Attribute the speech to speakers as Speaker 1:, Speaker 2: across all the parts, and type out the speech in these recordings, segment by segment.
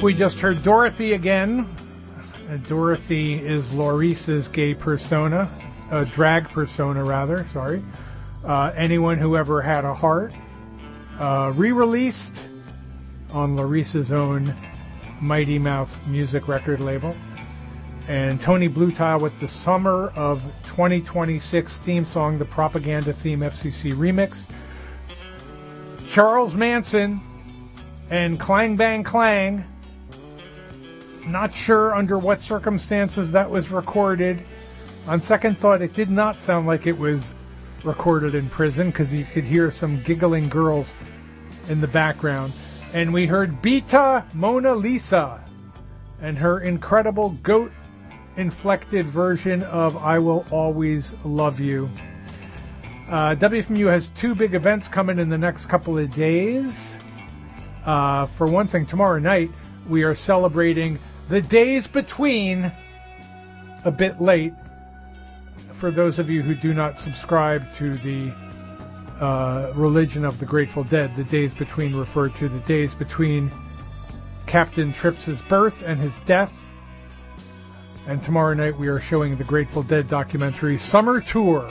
Speaker 1: We just heard Dorothy again. Dorothy is Laurice's gay persona, drag persona rather, sorry. Anyone Who Ever Had a Heart. Re-released on Laurice's own Mighty Mouth music record label. And Tony Bluetile with the Summer of 2026 theme song, the Propaganda Theme FCC remix. Charles Manson and Clang Bang Clang. Not sure under what circumstances that was recorded. On second thought, it did not sound like it was recorded in prison because you could hear some giggling girls in the background. And we heard Beta Mona Lisa and her incredible goat-inflected version of I Will Always Love You. WFMU has two big events coming in the next couple of days. For one thing, tomorrow night we are celebrating the Days Between, a bit late. For those of you who do not subscribe to the religion of the Grateful Dead, the Days Between refer to the days between Captain Tripp's birth and his death. And tomorrow night we are showing the Grateful Dead documentary Summer Tour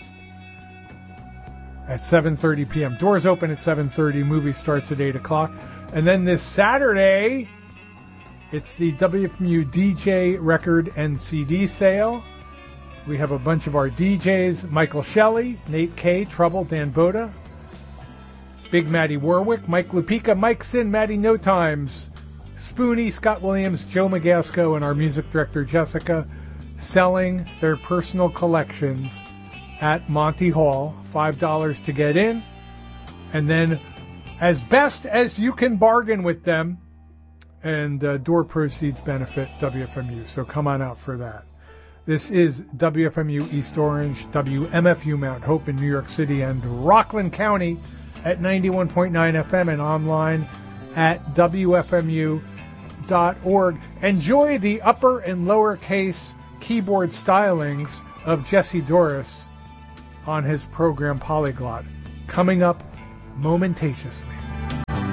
Speaker 1: at 7:30 p.m. Doors open at 7:30. Movie starts at 8 o'clock. And then this Saturday, it's the WFMU DJ record and CD sale. We have a bunch of our DJs, Michael Shelley, Nate K, Trouble, Dan Boda, Big Matty Warwick, Mike Lupica, Mike Sin, Matty No Times, Spoonie, Scott Williams, Joe Magasco, and our music director, Jessica, selling their personal collections at Monty Hall, $5 to get in. And then, as best as you can bargain with them, and door proceeds benefit WFMU. So come on out for that. This is WFMU East Orange, WMFU Mount Hope in New York City, and Rockland County at 91.9 FM and online at WFMU.org. Enjoy the upper and lower case keyboard stylings of Jesse Doris on his program Polyglot, coming up momentatiously.